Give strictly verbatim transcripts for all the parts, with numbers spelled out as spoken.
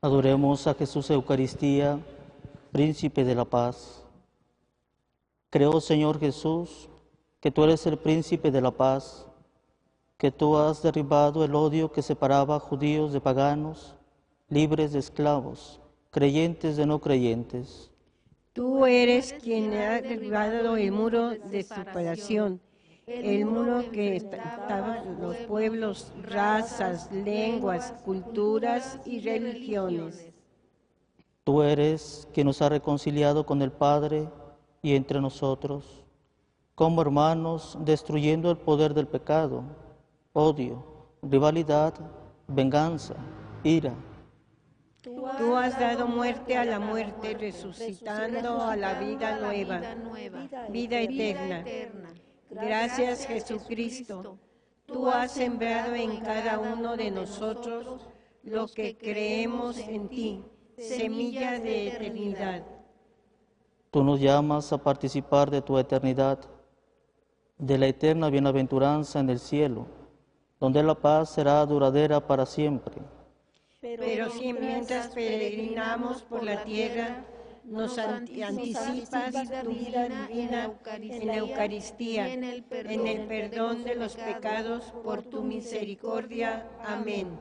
Adoremos a Jesús Eucaristía, Príncipe de la Paz. Creo, Señor Jesús, que tú eres el Príncipe de la Paz, que tú has derribado el odio que separaba a judíos de paganos, libres de esclavos, creyentes de no creyentes. Tú eres quien ha derribado el muro de separación, el muro que estaban los pueblos, razas, lenguas, culturas y religiones. Tú eres quien nos ha reconciliado con el Padre y entre nosotros, como hermanos, destruyendo el poder del pecado, odio, rivalidad, venganza, ira. Tú has dado muerte a la muerte, resucitando a la vida nueva, vida eterna. Gracias, Jesucristo. Tú has sembrado en cada uno de nosotros lo que creemos en ti, semilla de eternidad. Tú nos llamas a participar de tu eternidad, de la eterna bienaventuranza en el cielo, donde la paz será duradera para siempre. Pero si mientras peregrinamos por la tierra, nos anticipas tu vida divina en la Eucaristía, en el perdón de los pecados por tu misericordia. Amén.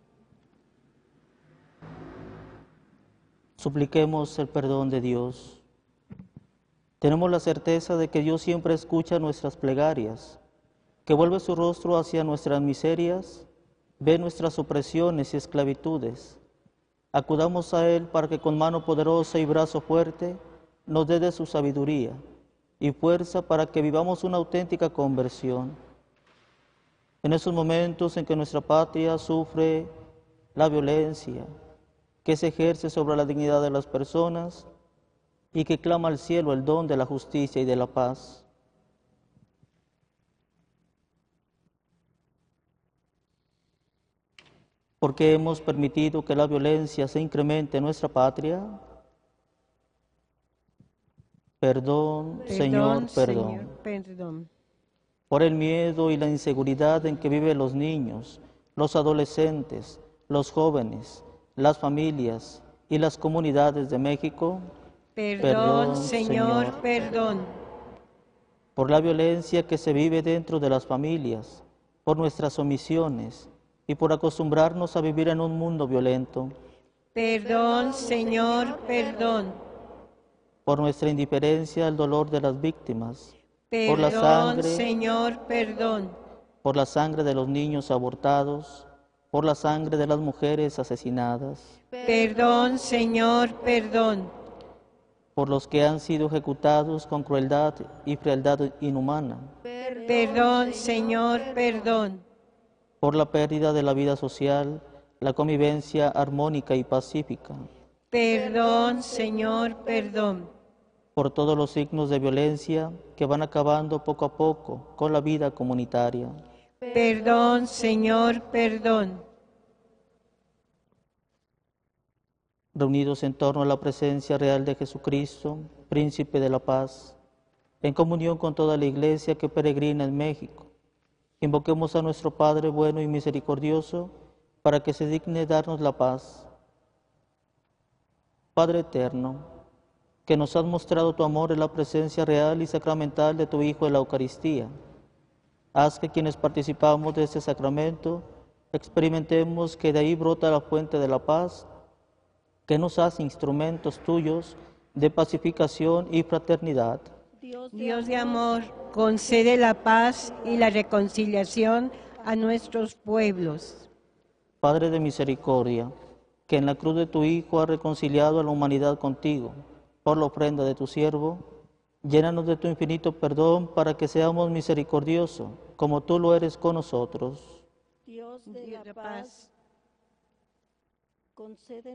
Supliquemos el perdón de Dios. Tenemos la certeza de que Dios siempre escucha nuestras plegarias, que vuelve su rostro hacia nuestras miserias, ve nuestras opresiones y esclavitudes. Acudamos a Él para que con mano poderosa y brazo fuerte nos dé de su sabiduría y fuerza para que vivamos una auténtica conversión. En esos momentos en que nuestra patria sufre la violencia que se ejerce sobre la dignidad de las personas y que clama al cielo el don de la justicia y de la paz. ¿Por qué hemos permitido que la violencia se incremente en nuestra patria? Perdón, Perdón, Señor, perdón. Señor, perdón. Por el miedo y la inseguridad en que viven los niños, los adolescentes, los jóvenes, las familias y las comunidades de México. Perdón, Perdón, Señor, Señor. perdón. Por la violencia que se vive dentro de las familias, por nuestras omisiones y por acostumbrarnos a vivir en un mundo violento. Perdón, Señor, perdón. Por nuestra indiferencia al dolor de las víctimas, por la Perdón, sangre, Señor, perdón. por la sangre de los niños abortados, por la sangre de las mujeres asesinadas, Perdón, Señor, perdón. por los que han sido ejecutados con crueldad y frialdad inhumana, Perdón, Señor, perdón. por la pérdida de la vida social, la convivencia armónica y pacífica, Perdón, Señor, perdón. por todos los signos de violencia que van acabando poco a poco con la vida comunitaria. Perdón, Señor, perdón. Reunidos en torno a la presencia real de Jesucristo, Príncipe de la Paz, en comunión con toda la Iglesia que peregrina en México, invoquemos a nuestro Padre bueno y misericordioso para que se digne darnos la paz. Padre eterno, que nos has mostrado tu amor en la presencia real y sacramental de tu Hijo en la Eucaristía, haz que quienes participamos de este sacramento experimentemos que de ahí brota la fuente de la paz, que nos hace instrumentos tuyos de pacificación y fraternidad. Dios de amor, concede la paz y la reconciliación a nuestros pueblos. Padre de misericordia, que en la cruz de tu Hijo has reconciliado a la humanidad contigo, por la ofrenda de tu siervo, llénanos de tu infinito perdón para que seamos misericordiosos, como tú lo eres con nosotros. Dios de la paz, concede